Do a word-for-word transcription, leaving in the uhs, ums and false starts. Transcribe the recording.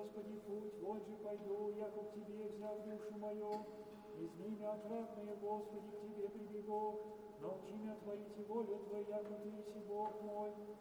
Господи, путь, вот же пойду, яко к Тебе взял душу мою, из ними отрадные, Господи, к Тебе прибегу, научи меня творить и волю Твою, яко Ты еси Бог мой,